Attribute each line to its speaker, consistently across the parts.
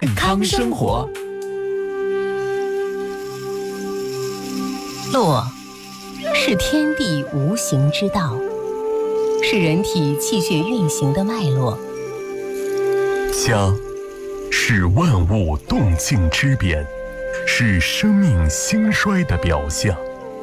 Speaker 1: 健康生活。
Speaker 2: 络是天地无形之道，是人体气血运行的脉络。
Speaker 3: 家是万物动静之变，是生命兴衰的表象。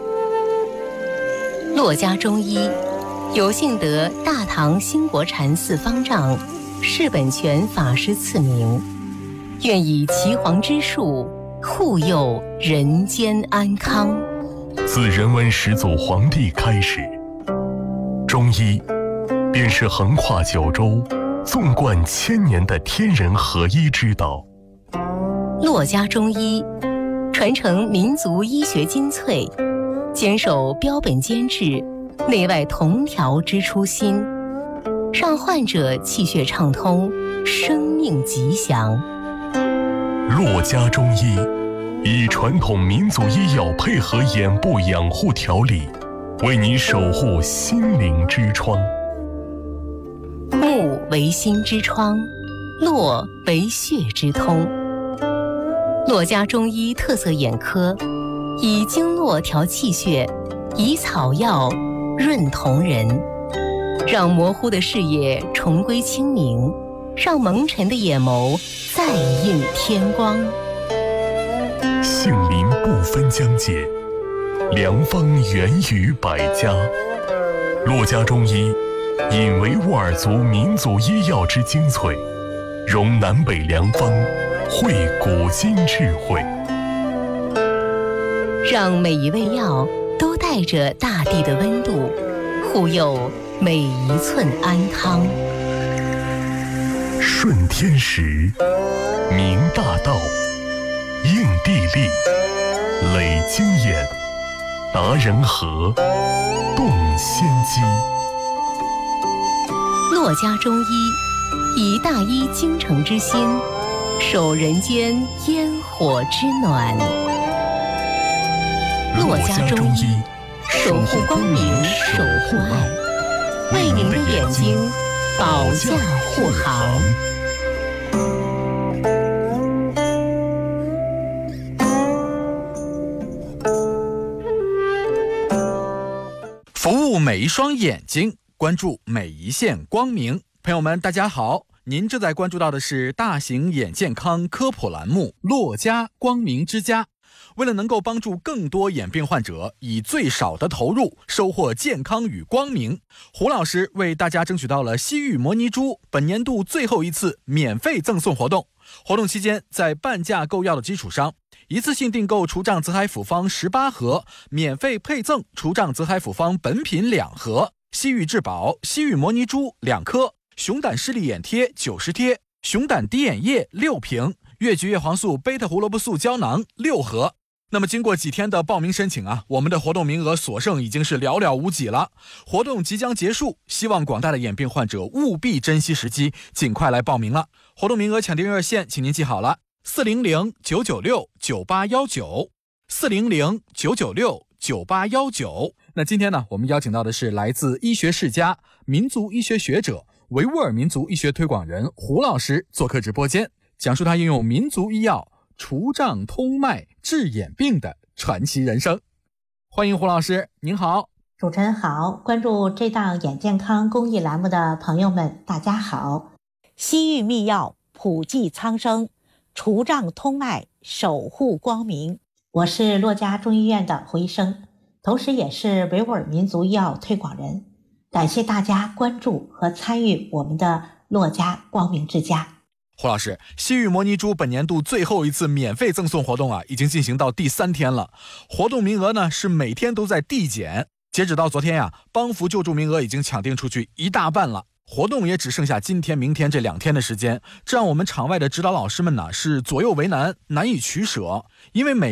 Speaker 2: 络家中医有幸得大唐兴国禅寺方丈释本泉法师赐名，愿以岐黄之术护佑人间安康。
Speaker 3: 自人文始祖黄帝开始，中医便是横跨九州、纵贯千年的天人合一之道。
Speaker 2: 络家中医传承民族医学精粹，坚守标本兼治、内外同调之初心，让患者气血畅通，生命吉祥。
Speaker 3: 络家中医以传统民族医药配合眼部养护调理，为您守护心灵之窗。
Speaker 2: 目为心之窗，络为血之通。络家中医特色眼科，以经络调气血，以草药润瞳仁，让模糊的视野重归清明，让蒙尘的眼眸再映天光。
Speaker 3: 杏林不分疆界，良方源于百家。络家中医引维吾尔族民族医药之精粹，融南北良方，汇古今智慧，
Speaker 2: 让每一味药都带着大地的温度，护佑每一寸安康。
Speaker 3: 顺天时，明大道，应地利，累经验，达人和，动先机。
Speaker 2: 络家中医以大医精诚之心，守人间烟火之暖。络家中医守护光明，守护爱，为您的眼睛保驾护航。
Speaker 1: 服务每一双眼睛，关注每一线光明。朋友们大家好，您正在关注到的是大型眼健康科普栏目络家光明之家。为了能够帮助更多眼病患者以最少的投入收获健康与光明，胡老师为大家争取到了西域摩尼珠本年度最后一次免费赠送活动。活动期间，在半价购药的基础上，一次性订购除障泽海复方18盒，免费配赠除障泽海复方本品2盒，西域至宝、西域摩尼珠2颗，熊胆视力眼贴90贴，熊胆滴眼液6瓶，越橘叶黄素贝塔胡萝卜素胶囊6盒。那么经过几天的报名申请啊，我们的活动名额所剩已经是寥寥无几了。活动即将结束，希望广大的眼病患者务必珍惜时机，尽快来报名了。活动名额抢订热线，请您记好了：400-996-9819 400-996-9819。那今天呢，我们邀请到的是来自医学世家、民族医学学者、维吾尔民族医学推广人胡老师做客直播间，讲述他应用民族医药除障通脉治眼病的传奇人生。欢迎胡老师，您好。
Speaker 4: 主持人好，关注这档眼健康公益栏目的朋友们大家好。西域秘药普济苍生，除障通脉守护光明。我是络家中医院的胡医生，同时也是维吾尔民族医药推广人。感谢大家关注和参与我们的络家光明之家。
Speaker 1: 胡老师，西域摩尼珠本年度最后一次免费赠送活动啊，已经进行到第3天了。活动名额呢是每天都在递减，截止到昨天呀，帮扶救助名额已经抢订出去一大半了。活动也只剩下今天、明天这2天的时间，这让我们场外的指导老师们呢是左右为难，难以取舍，因为每